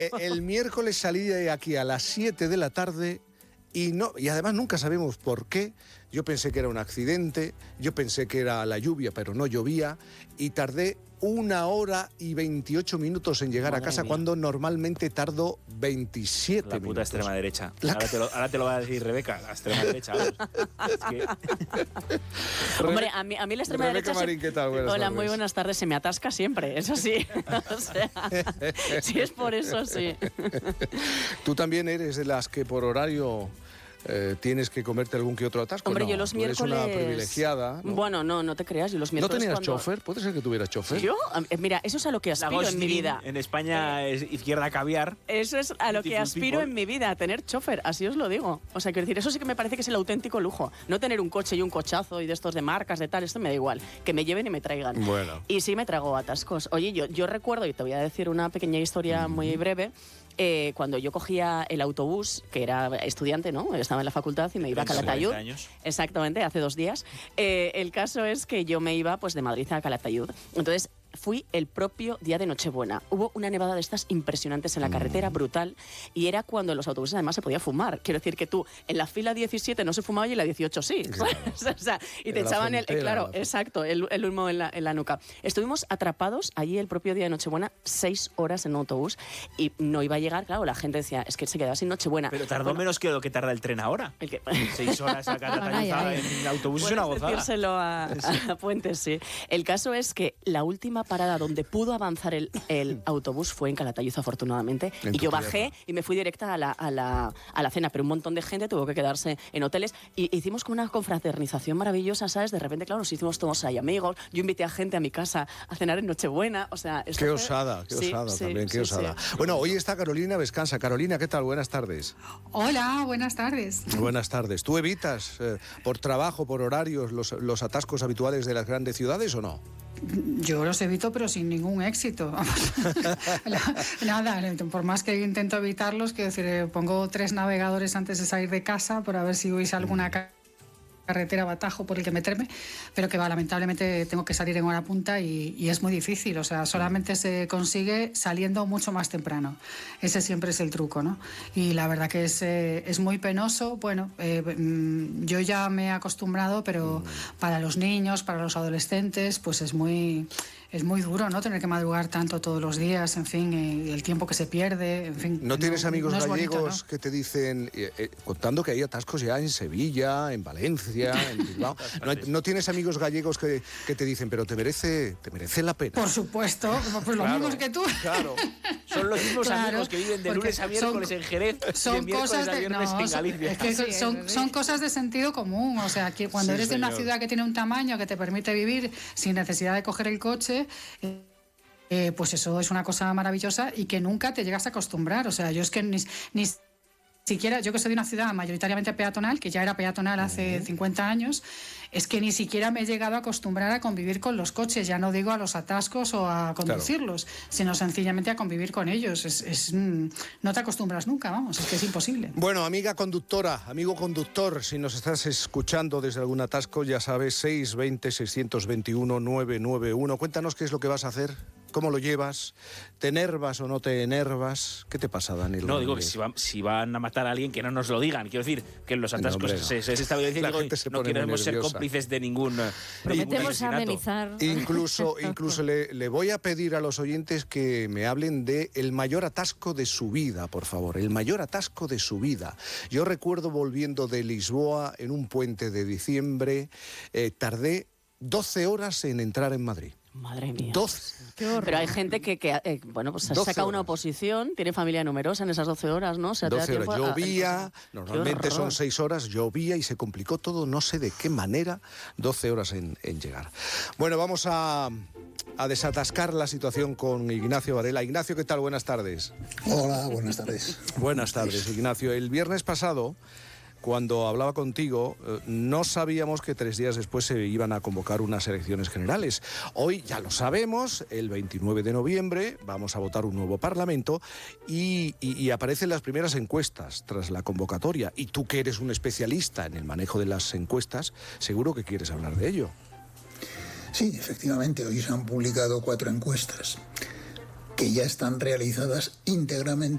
El miércoles salí de aquí a las 7 de la tarde y además nunca sabemos por qué. Yo pensé que era un accidente, yo pensé que era la lluvia, pero no llovía, y tardé 1 hora y 28 minutos en llegar a casa, cuando normalmente tardo 27 minutos. La puta extrema derecha. Ahora te lo va a decir Rebeca, la extrema derecha. Es que... Hombre, a mí la extrema Rebeca derecha... Marín, ¿qué tal? Buenas Hola, tardes. muy buenas tardes. Se me atasca siempre, eso sí. O sea, si es por eso, sí. ¿Tú también eres de las que por horario... tienes que comerte algún que otro atasco? Hombre, no, yo los miércoles... eres una privilegiada, ¿no? Bueno, no te creas, yo los miércoles... ¿No tenías cuando... chofer? ¿Puede ser que tuvieras chofer? ¿Yo? Mira, eso es a lo que aspiro en mi vida. En España es izquierda caviar. Eso es a lo que aspiro en mi vida, a tener chofer, así os lo digo. O sea, quiero decir, eso sí que me parece que es el auténtico lujo. No tener un coche y un cochazo y de estos de marcas, de tal, esto me da igual. Que me lleven y me traigan. Bueno. Y sí me trago atascos. Oye, yo recuerdo, y te voy a decir una pequeña historia muy breve, cuando yo cogía el autobús, que era estudiante, ¿no? Estaba en la facultad y me iba a Calatayud. Exactamente, hace 2 días. El caso es que yo me iba pues de Madrid a Calatayud. Entonces, fui el propio día de Nochebuena. Hubo una nevada de estas impresionantes en la carretera, brutal, y era cuando en los autobuses además se podía fumar. Quiero decir que tú, en la fila 17 no se fumaba y en la 18 sí. Claro. O sea, y te echaban el humo en la nuca. Estuvimos atrapados allí el propio día de Nochebuena 6 horas en un autobús y no iba a llegar, claro, la gente decía, es que se quedaba sin Nochebuena. Pero tardó menos que lo que tarda el tren ahora. 6 horas a Calatayud en el autobús es una gozada. Decírselo a Puentes, sí. El caso es que la última parada donde pudo avanzar el autobús fue en Calatayud, afortunadamente, y yo bajé y me fui directa a la cena, pero un montón de gente tuvo que quedarse en hoteles y hicimos como una confraternización maravillosa, ¿sabes? De repente, claro, nos hicimos todos ahí amigos, yo invité a gente a mi casa a cenar en Nochebuena, o sea... Qué osada también, qué osada. Sí. Bueno, hoy está Carolina Vescanza. Carolina, ¿qué tal? Buenas tardes. Hola, buenas tardes. Buenas tardes. ¿Tú evitas por trabajo, por horarios, los atascos habituales de las grandes ciudades o no? Yo los evito, pero sin ningún éxito. Nada, por más que intento evitarlos, quiero decir, pongo 3 navegadores antes de salir de casa para ver si hubiese alguna carretera, batajo por el que meterme, pero que lamentablemente tengo que salir en hora punta y es muy difícil, o sea, solamente se consigue saliendo mucho más temprano. Ese siempre es el truco, ¿no? Y la verdad que es muy penoso. Bueno, yo ya me he acostumbrado, pero para los niños, para los adolescentes, pues es muy duro, ¿no? Tener que madrugar tanto todos los días, en fin, el tiempo que se pierde, en fin. ¿No tienes amigos gallegos bonito, ¿no? que te dicen, contando que hay atascos ya en Sevilla, en Valencia, en Bilbao? ¿No tienes amigos gallegos que te dicen, pero te merece la pena? Por supuesto, pues los mismos que tú. Claro. Son los mismos amigos que viven de lunes a miércoles en Jerez, son de miércoles cosas a viernes en Galicia. Es que son cosas de sentido común, o sea, que cuando eres de una ciudad que tiene un tamaño que te permite vivir sin necesidad de coger el coche, pues eso es una cosa maravillosa y que nunca te llegas a acostumbrar. O sea, yo es que ni siquiera, yo que soy de una ciudad mayoritariamente peatonal, que ya era peatonal hace 50 años, es que ni siquiera me he llegado a acostumbrar a convivir con los coches, ya no digo a los atascos o a conducirlos, sino sencillamente a convivir con ellos. No te acostumbras nunca, vamos, es que es imposible. Bueno, amiga conductora, amigo conductor, si nos estás escuchando desde algún atasco, ya sabes, 620-621-991. Cuéntanos qué es lo que vas a hacer. ¿Cómo lo llevas? ¿Te enervas o no te enervas? ¿Qué te pasa, Daniel? No, digo que si van a matar a alguien, que no nos lo digan. Quiero decir, que en los atascos se está violencia y digo, no queremos ser cómplices de ningún... Prometemos amenizar. Incluso le voy a pedir a los oyentes que me hablen de el mayor atasco de su vida, por favor. El mayor atasco de su vida. Yo recuerdo volviendo de Lisboa en un puente de diciembre, tardé 12 horas en entrar en Madrid. Madre mía. 12. Pero hay gente que bueno, pues saca una oposición, tiene familia numerosa en esas 12 horas, ¿no? O sea, 12 horas. Llovía, normalmente son 6 horas, llovía y se complicó todo, no sé de qué manera, 12 horas en llegar. Bueno, vamos a desatascar la situación con Ignacio Varela. Ignacio, ¿qué tal? Buenas tardes. Hola, buenas tardes. Buenas tardes, Ignacio. El viernes pasado, cuando hablaba contigo, no sabíamos que 3 días después se iban a convocar unas elecciones generales. Hoy ya lo sabemos, el 29 de noviembre vamos a votar un nuevo Parlamento y aparecen las primeras encuestas tras la convocatoria. Y tú, que eres un especialista en el manejo de las encuestas, seguro que quieres hablar de ello. Sí, efectivamente, hoy se han publicado 4 encuestas que ya están realizadas íntegramente